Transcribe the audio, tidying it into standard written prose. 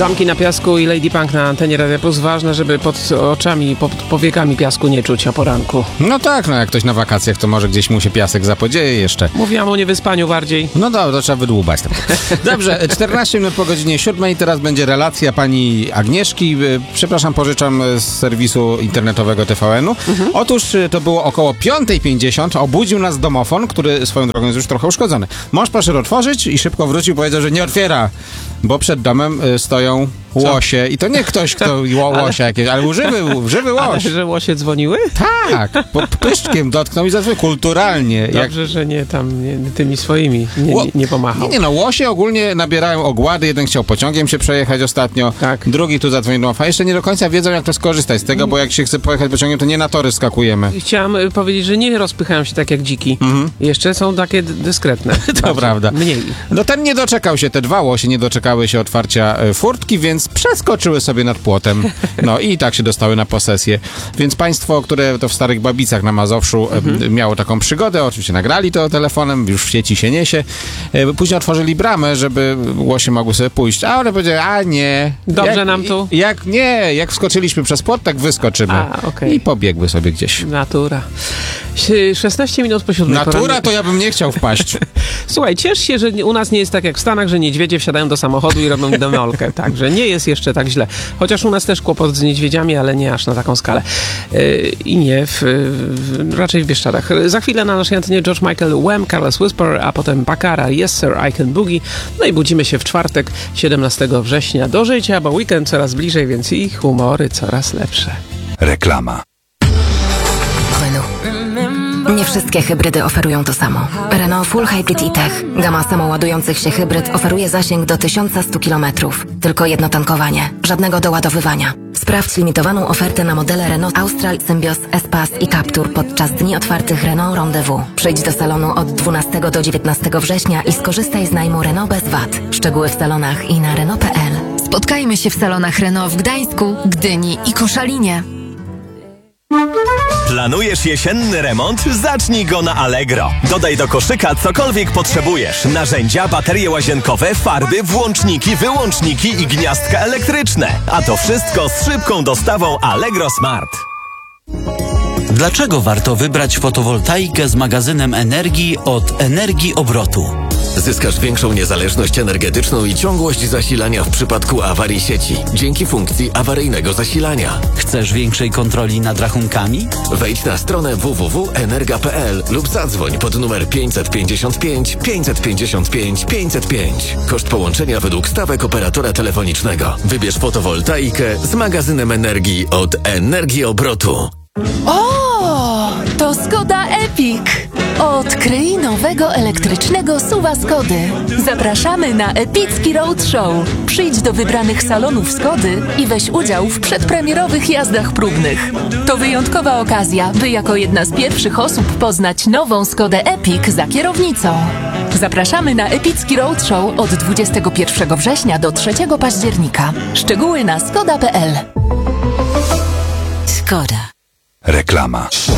Zamki na piasku i Lady Punk na antenie Radia Plus. Ważne, żeby pod oczami, pod powiekami piasku nie czuć o poranku. No tak, no jak ktoś na wakacjach, to może gdzieś mu się piasek zapodzieje jeszcze. Mówiłam o niewyspaniu bardziej. No dobra, to trzeba wydłubać. Dobrze, 14 minut po godzinie 7 i teraz będzie relacja pani Agnieszki. Przepraszam, pożyczam z serwisu internetowego TVN-u. Otóż to było około 5:50. Obudził nas domofon, który swoją drogą jest już trochę uszkodzony. Mąż poszedł otworzyć i szybko wrócił, powiedział, że nie otwiera, bo przed domem stoją łosie. I to nie ktoś, kto łosia jakieś, ale żywy łoś. Ale że łosie dzwoniły? Tak, pyszczkiem dotknął i zadzwonił kulturalnie. Dobrze, że nie tymi swoimi nie pomachał. Nie, no łosie ogólnie nabierają ogłady. Jeden chciał pociągiem się przejechać ostatnio, tak. Drugi tu zadzwonił do mafa. Jeszcze nie do końca wiedzą, jak to skorzystać z tego, bo jak się chce pojechać pociągiem, to nie na tory skakujemy. Chciałam powiedzieć, że nie rozpychają się tak jak dziki. Jeszcze są takie dyskretne. To prawda. Mniej. No ten nie doczekał się, te dwa łosie nie doczekały się otwarcia furtki, więc przeskoczyły sobie nad płotem. No i tak się dostały na posesję. Więc państwo, które to w Starych Babicach na Mazowszu miało taką przygodę, oczywiście nagrali to telefonem, już w sieci się niesie. Później otworzyli bramę, żeby łosie mogły sobie pójść. A one powiedziały, a nie. Dobrze nam tu? Jak wskoczyliśmy przez płot, tak wyskoczymy. Okay. I pobiegły sobie gdzieś. Natura. 16 minut po 7. Natura to ja bym nie chciał wpaść. Słuchaj, ciesz się, że u nas nie jest tak jak w Stanach, że niedźwiedzie wsiadają do samochodu i robią demolkę. Także nie jest jeszcze tak źle. Chociaż u nas też kłopot z niedźwiedziami, ale nie aż na taką skalę. I nie raczej w Bieszczadach. Za chwilę na naszej antenie George Michael, Wham, Careless Whisper, a potem Baccara, Yes Sir, I Can Boogie. No i budzimy się w czwartek, 17 września do życia, bo weekend coraz bliżej, więc i humory coraz lepsze. Reklama. Nie wszystkie hybrydy oferują to samo. Renault Full Hybrid e-Tech, gama samoładujących się hybryd, oferuje zasięg do 1100 km. Tylko jedno tankowanie, żadnego doładowywania. Sprawdź limitowaną ofertę na modele Renault Austral, Symbioz, Espace i Captur podczas dni otwartych Renault Rendezvous. Przyjdź do salonu od 12 do 19 września i skorzystaj z najmu Renault bez VAT. Szczegóły w salonach i na Renault.pl. Spotkajmy się w salonach Renault w Gdańsku, Gdyni i Koszalinie. Planujesz jesienny remont? Zacznij go na Allegro. Dodaj do koszyka cokolwiek potrzebujesz. Narzędzia, baterie łazienkowe, farby, włączniki, wyłączniki i gniazdka elektryczne. A to wszystko z szybką dostawą Allegro Smart. Dlaczego warto wybrać fotowoltaikę z magazynem energii od Energii Obrotu? Zyskasz większą niezależność energetyczną i ciągłość zasilania w przypadku awarii sieci dzięki funkcji awaryjnego zasilania. Chcesz większej kontroli nad rachunkami? Wejdź na stronę www.energa.pl lub zadzwoń pod numer 555 555 505. Koszt połączenia według stawek operatora telefonicznego. Wybierz fotowoltaikę z magazynem energii od Energii Obrotu. O, to Skoda Epic! Odkryj nowego elektrycznego SUV-a Skody. Zapraszamy na epicki roadshow. Przyjdź do wybranych salonów Skody i weź udział w przedpremierowych jazdach próbnych. To wyjątkowa okazja, by jako jedna z pierwszych osób poznać nową Skodę Epic za kierownicą. Zapraszamy na epicki roadshow od 21 września do 3 października. Szczegóły na skoda.pl. Skoda. Reklama.